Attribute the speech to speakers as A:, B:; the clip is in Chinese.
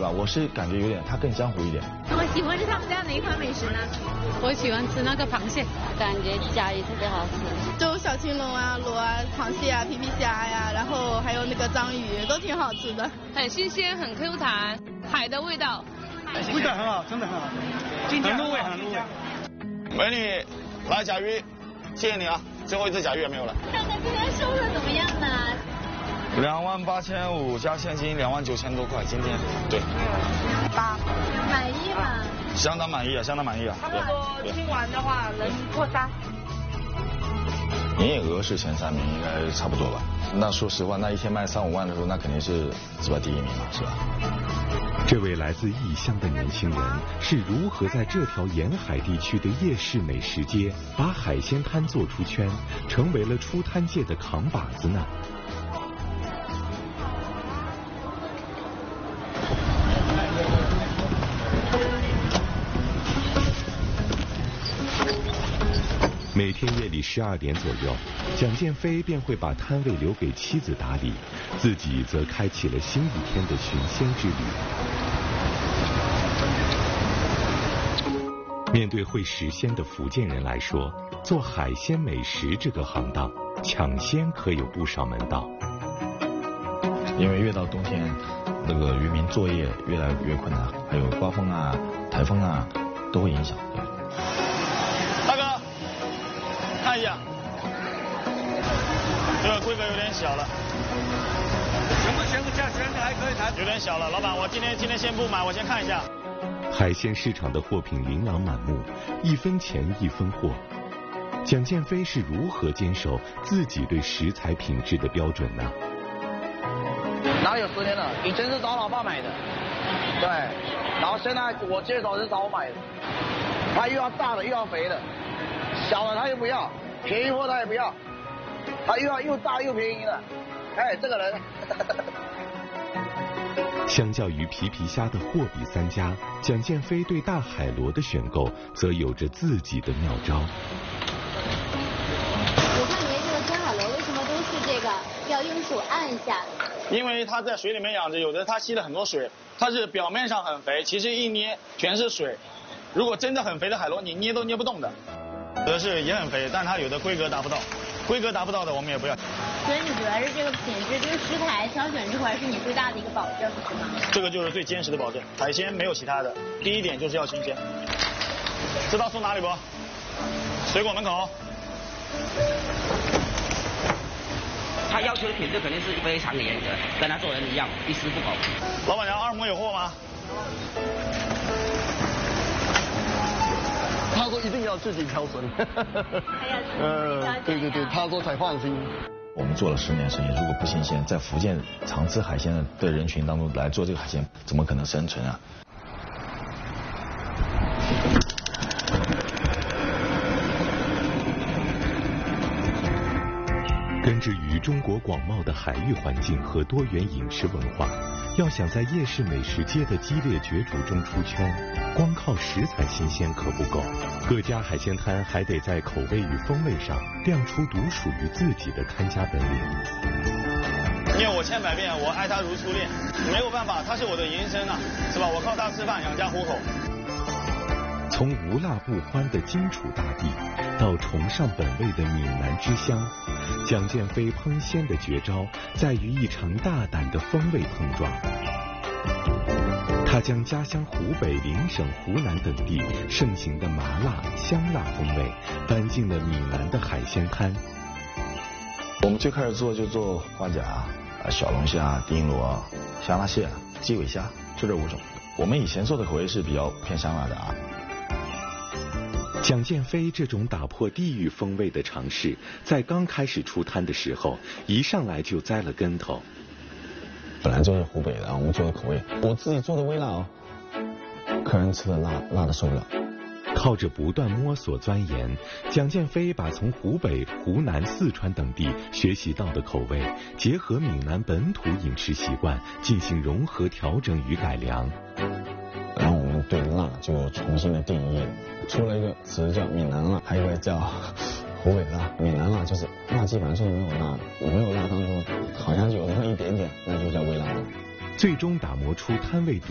A: 吧，我是感觉有点它更江湖一点。
B: 我喜欢吃他们家哪一款美食呢？
C: 我喜欢吃那个螃蟹，
D: 感觉甲鱼特别好吃。
E: 就小青龙啊、螺啊、螃蟹啊、皮皮虾呀，然后还有那个章鱼，都挺好吃的。
C: 很新鲜，很 Q 弹，海的味道。
F: 味道很好，真的很好，很入味，很入味。
A: 美女，来甲鱼，谢谢你啊，最后一只甲鱼也没有了。
B: 看看今天收入怎么样呢
A: ？28500加现金29000多块，今天对。
B: 满意吗？
A: 相当满意啊，相当满意啊。
D: 差不多清完的话能破3。
A: 营业额是前3名，应该差不多吧？那说实话，那一天卖3、5万的时候，那肯定是吧第1名嘛，是吧？
G: 这位来自异乡的年轻人是如何在这条沿海地区的夜市美食街，把海鲜摊做出圈，成为了出摊界的扛把子呢？每天夜里12点左右，蒋建飞便会把摊位留给妻子打理，自己则开启了新一天的寻鲜之旅。面对会食鲜的福建人来说，做海鲜美食这个行当，抢鲜可有不少门道。
A: 因为越到冬天，那个渔民作业越来越困难，还有刮风啊、台风啊，都会影响。大哥，看一下，这个规格有点小了。
F: 全部价钱还可以谈。
A: 有点小了，老板，我今天先不买，我先看一下。
G: 海鲜市场的货品琳琅满目，一分钱一分货。蒋建飞是如何坚守自己对食材品质的标准呢？
H: 哪有10年了？以前是找老爸买的，对，然后现在我接手是找我买的。他又要大的又要肥的，小的他又不要，便宜货他也不要，他又要又大又便宜的，哎，这个人。
G: 相较于皮皮虾的货比三家，蒋建飞对大海螺的选购则有着自己的妙招。
B: 我看您这个深海螺为什么都是这个要用手按一下？
A: 因为它在水里面养着，有的它吸了很多水，它是表面上很肥，其实一捏全是水。如果真的很肥的海螺，你捏都捏不动的。有的是也很肥，但它有的规格达不到，规格达不到的我们也不要。
B: 所以你主要是这个品质，这个食材挑选这块是你最大的一个保证，是吗？
A: 这个就是最坚实的保证，海鲜没有其他的。第一点就是要新鲜。知道送哪里不？水果门口。
H: 他要求的品质肯定是非常严格，跟他做人一样，一丝不苟。
A: 老板娘，2亩有货吗？
I: 他说一定要自己挑选。对对对，他说才放心。
A: 我们做了10年生意，如果不新鲜，在福建常吃海鲜的人群当中来做这个海鲜，怎么可能生存啊？
G: 根植于中国广袤的海域环境和多元饮食文化，要想在夜市美食街的激烈角逐中出圈，光靠食材新鲜可不够，各家海鲜摊还得在口味与风味上亮出独属于自己的看家本领。
A: 因为我千百遍，我爱他如初恋，没有办法，他是我的营生啊，是吧？我靠他吃饭养家糊口。
G: 从无辣不欢的荆楚大地，到崇尚本味的闽南之乡，蒋建飞烹鲜的绝招在于一场大胆的风味碰撞。他将家乡湖北、邻省湖南等地盛行的麻辣、香辣风味搬进了闽南的海鲜摊。
A: 我们最开始做就做花甲、小龙虾、丁螺、香辣蟹、鸡尾虾，就这5种。我们以前做的口味是比较偏香辣的啊。
G: 蒋建飞这种打破地域风味的尝试，在刚开始出摊的时候，一上来就栽了跟头。
I: 本来就是湖北的，我们做的口味，我自己做的微辣哦，客人吃的辣的受不了。
G: 靠着不断摸索钻研，蒋建飞把从湖北、湖南、四川等地学习到的口味，结合闽南本土饮食习惯，进行融合调整与改良。
I: 然后我们对辣就有重新的定义，出了一个词叫闽南辣，还有一个叫湖北辣。闽南辣就是辣基本上就是没有辣的，没有辣当中好像就有那么一点点，那就叫微辣的。
G: 最终打磨出摊位独